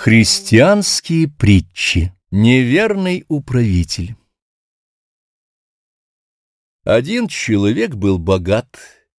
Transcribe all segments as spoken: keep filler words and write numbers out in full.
Христианские притчи. Неверный управитель. Один человек был богат,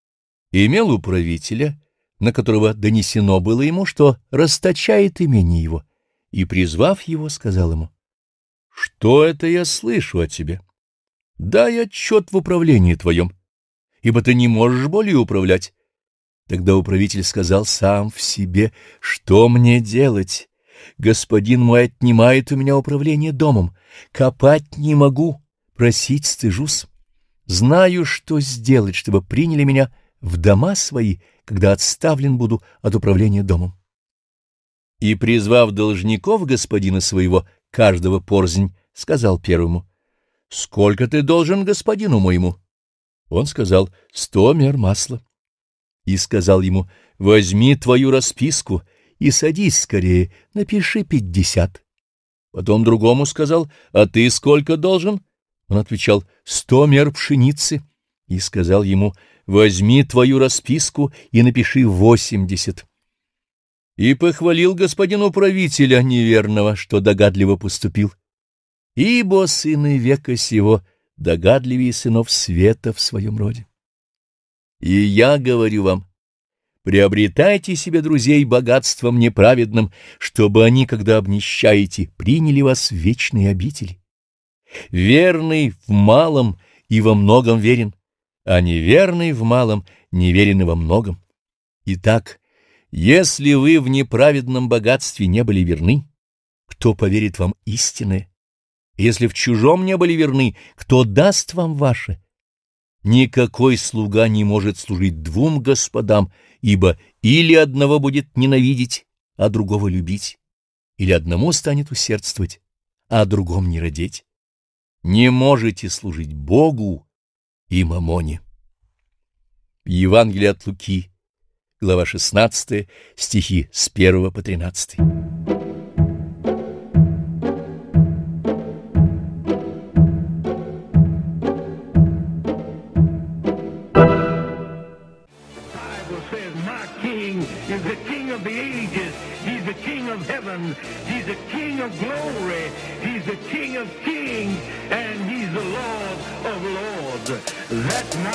имел управителя, на которого донесено было ему, что расточает имение его, и, призвав его, сказал ему: «Что это я слышу о тебе? Дай отчет в управлении твоем, ибо ты не можешь более управлять». Тогда управитель сказал сам в себе: «Что мне делать? Господин мой отнимает у меня управление домом, копать не могу, просить стыжусь. Знаю, что сделать, чтобы приняли меня в дома свои, когда отставлен буду от управления домом». И, призвав должников господина своего, каждого порознь, сказал первому: «Сколько ты должен господину моему?» Он сказал: «Сто мер масла». И сказал ему: «Возьми твою расписку и садись скорее, напиши пятьдесят». Потом другому сказал: «А ты сколько должен?» Он отвечал: «Сто мер пшеницы». И сказал ему: «Возьми твою расписку и напиши восемьдесят». И похвалил господин управителя неверного, что догадливо поступил. Ибо сыны века сего догадливее сынов света в своем роде. И я говорю вам: приобретайте себе друзей богатством неправедным, чтобы они, когда обнищаете, приняли вас в вечные обители. Верный в малом и во многом верен, а неверный в малом неверен и во многом. Итак, если вы в неправедном богатстве не были верны, кто поверит вам истинное? Если в чужом не были верны, кто даст вам ваше? Никакой слуга не может служить двум господам, ибо или одного будет ненавидеть, а другого любить, или одному станет усердствовать, а о другом не родить. Не можете служить Богу и мамоне. Евангелие от Луки, глава шестнадцатая, стихи с первого по тринадцатый. Is the King of the ages. He's the King of heaven. He's the King of glory. He's the King of kings. And he's the Lord of lords. Let not